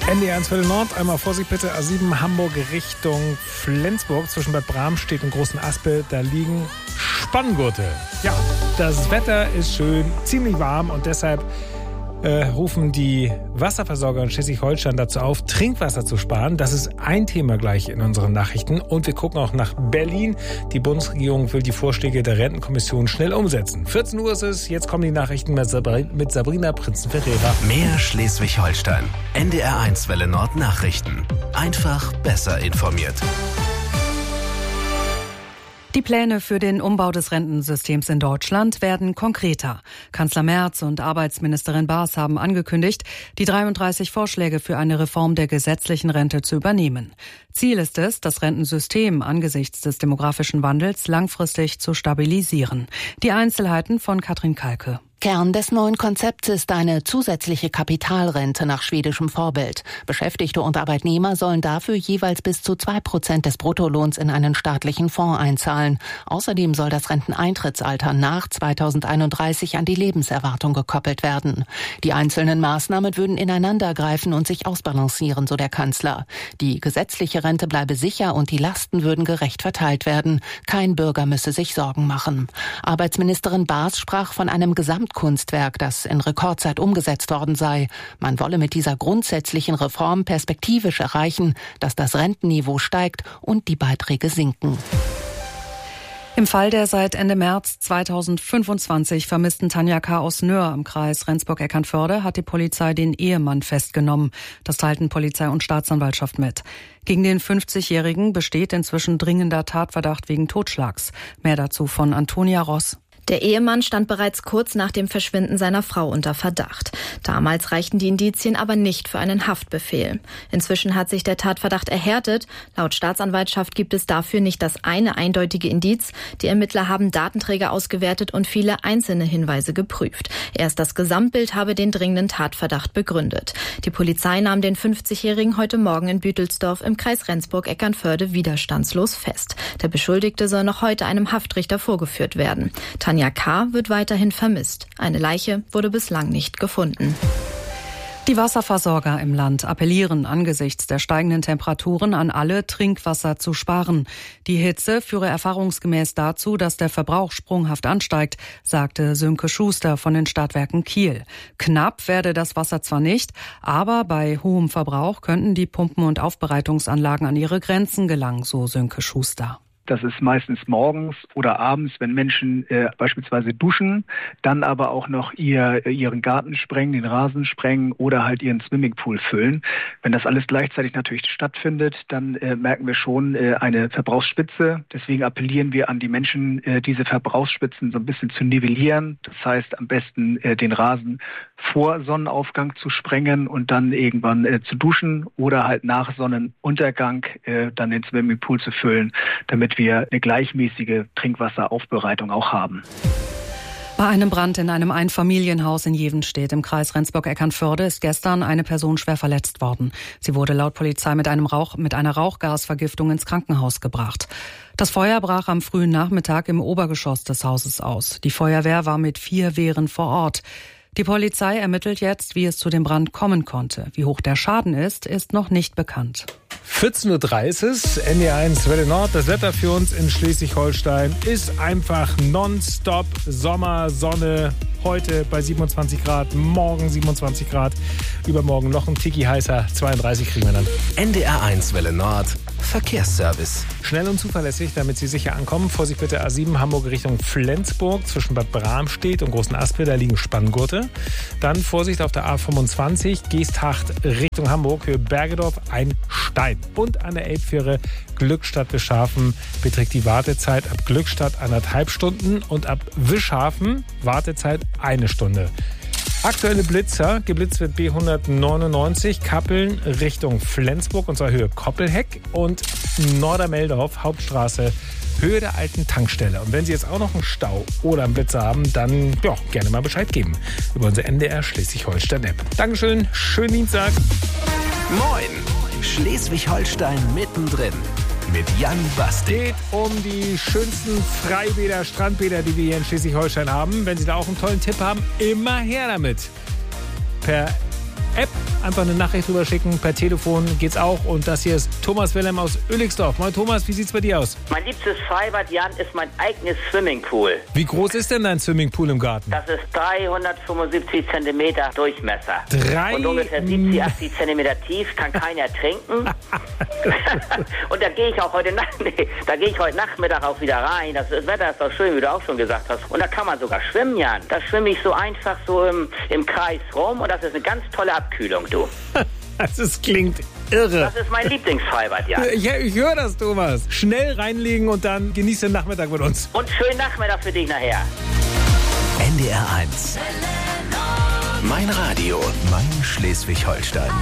NDR 1 Viertel Nord, einmal Vorsicht bitte, A7 Hamburg Richtung Flensburg. Zwischen Bad Bramstedt und Großen Aspel, da liegen Spanngurte. Ja, das Wetter ist schön, ziemlich warm und deshalb rufen die Wasserversorger in Schleswig-Holstein dazu auf, Trinkwasser zu sparen. Das ist ein Thema gleich in unseren Nachrichten. Und wir gucken auch nach Berlin. Die Bundesregierung will die Vorschläge der Rentenkommission schnell umsetzen. 14 Uhr ist es, jetzt kommen die Nachrichten mit Sabrina Prinzen-Ferreira. Mehr Schleswig-Holstein. NDR 1 Welle Nord Nachrichten. Einfach besser informiert. Die Pläne für den Umbau des Rentensystems in Deutschland werden konkreter. Kanzler Merz und Arbeitsministerin Baas haben angekündigt, die 33 Vorschläge für eine Reform der gesetzlichen Rente zu übernehmen. Ziel ist es, das Rentensystem angesichts des demografischen Wandels langfristig zu stabilisieren. Die Einzelheiten von Katrin Kalke. Kern des neuen Konzepts ist eine zusätzliche Kapitalrente nach schwedischem Vorbild. Beschäftigte und Arbeitnehmer sollen dafür jeweils bis zu 2% des Bruttolohns in einen staatlichen Fonds einzahlen. Außerdem soll das Renteneintrittsalter nach 2031 an die Lebenserwartung gekoppelt werden. Die einzelnen Maßnahmen würden ineinandergreifen und sich ausbalancieren, so der Kanzler. Die gesetzliche Rente bleibe sicher und die Lasten würden gerecht verteilt werden. Kein Bürger müsse sich Sorgen machen. Arbeitsministerin Baas sprach von einem Gesamtkunstwerk, das in Rekordzeit umgesetzt worden sei. Man wolle mit dieser grundsätzlichen Reform perspektivisch erreichen, dass das Rentenniveau steigt und die Beiträge sinken. Im Fall der seit Ende März 2025 vermissten Tanja K. aus Nöhr im Kreis Rendsburg-Eckernförde hat die Polizei den Ehemann festgenommen. Das teilten Polizei und Staatsanwaltschaft mit. Gegen den 50-Jährigen besteht inzwischen dringender Tatverdacht wegen Totschlags. Mehr dazu von Antonia Ross. Der Ehemann stand bereits kurz nach dem Verschwinden seiner Frau unter Verdacht. Damals reichten die Indizien aber nicht für einen Haftbefehl. Inzwischen hat sich der Tatverdacht erhärtet. Laut Staatsanwaltschaft gibt es dafür nicht das eine eindeutige Indiz. Die Ermittler haben Datenträger ausgewertet und viele einzelne Hinweise geprüft. Erst das Gesamtbild habe den dringenden Tatverdacht begründet. Die Polizei nahm den 50-Jährigen heute Morgen in Büdelsdorf im Kreis Rendsburg-Eckernförde widerstandslos fest. Der Beschuldigte soll noch heute einem Haftrichter vorgeführt werden. Tanja K. wird weiterhin vermisst. Eine Leiche wurde bislang nicht gefunden. Die Wasserversorger im Land appellieren angesichts der steigenden Temperaturen an alle, Trinkwasser zu sparen. Die Hitze führe erfahrungsgemäß dazu, dass der Verbrauch sprunghaft ansteigt, sagte Sönke Schuster von den Stadtwerken Kiel. Knapp werde das Wasser zwar nicht, aber bei hohem Verbrauch könnten die Pumpen- und Aufbereitungsanlagen an ihre Grenzen gelangen, so Sönke Schuster. Das ist meistens morgens oder abends, wenn Menschen beispielsweise duschen, dann aber auch noch ihren Garten sprengen, den Rasen sprengen oder halt ihren Swimmingpool füllen. Wenn das alles gleichzeitig natürlich stattfindet, dann merken wir schon eine Verbrauchsspitze. Deswegen appellieren wir an die Menschen, diese Verbrauchsspitzen so ein bisschen zu nivellieren. Das heißt, am besten den Rasen vor Sonnenaufgang zu sprengen und dann irgendwann zu duschen oder halt nach Sonnenuntergang dann den Swimmingpool zu füllen, damit wir eine gleichmäßige Trinkwasseraufbereitung auch haben. Bei einem Brand in einem Einfamilienhaus in Jevenstedt im Kreis Rendsburg-Eckernförde ist gestern eine Person schwer verletzt worden. Sie wurde laut Polizei mit einer Rauchgasvergiftung ins Krankenhaus gebracht. Das Feuer brach am frühen Nachmittag im Obergeschoss des Hauses aus. Die Feuerwehr war mit 4 Wehren vor Ort. Die Polizei ermittelt jetzt, wie es zu dem Brand kommen konnte. Wie hoch der Schaden ist noch nicht bekannt. 14.30 Uhr, NDR 1 Welle Nord. Das Wetter für uns in Schleswig-Holstein ist einfach nonstop Sommer, Sonne. Heute bei 27 Grad, morgen 27 Grad, übermorgen noch ein Tiki heißer, 32 kriegen wir dann. NDR 1 Welle Nord, Verkehrsservice. Schnell und zuverlässig, damit Sie sicher ankommen. Vorsicht bitte A7 Hamburg Richtung Flensburg, zwischen Bad Bramstedt und Großen Aspel, da liegen Spanngurte. Dann Vorsicht auf der A25, Geesthacht Richtung Hamburg, Höhe Bergedorf, ein Stein. Und an der Elbfähre Glückstadt Wischhafen beträgt die Wartezeit ab Glückstadt 1,5 Stunden und ab Wischhafen Wartezeit 1 Stunde. Aktuelle Blitzer, geblitzt wird B199, Kappeln Richtung Flensburg, und zwar Höhe Koppelheck, und Nordermeldorf, Hauptstraße, Höhe der alten Tankstelle. Und wenn Sie jetzt auch noch einen Stau oder einen Blitzer haben, dann gerne mal Bescheid geben über unsere NDR Schleswig-Holstein-App. Dankeschön, schönen Dienstag. Moin, Schleswig-Holstein mittendrin. Mit Jan Bastik. Geht um die schönsten Freibäder, Strandbäder, die wir hier in Schleswig-Holstein haben. Wenn Sie da auch einen tollen Tipp haben, immer her damit. Per App einfach eine Nachricht drüber schicken. Per Telefon geht's auch. Und das hier ist Thomas Wilhelm aus Oelligsdorf. Moin Thomas, wie sieht's bei dir aus? Mein liebstes Freibad, Jan, ist mein eigenes Swimmingpool. Wie groß ist denn dein Swimmingpool im Garten? Das ist 375 Zentimeter Durchmesser. Und ungefähr 70, 80 Zentimeter tief, kann keiner trinken. Und da gehe ich auch heute Nachmittag auch wieder rein. Das Wetter ist doch schön, wie du auch schon gesagt hast. Und da kann man sogar schwimmen, Jan. Da schwimme ich so einfach so im Kreis rum und das ist eine ganz tolle Abkühlung, du. Das klingt irre. Das ist mein Lieblingsfreibad, Jan. Ich höre das, Thomas. Schnell reinlegen und dann genieß den Nachmittag mit uns. Und schönen Nachmittag für dich nachher. NDR 1. Mein Radio, mein Schleswig-Holstein.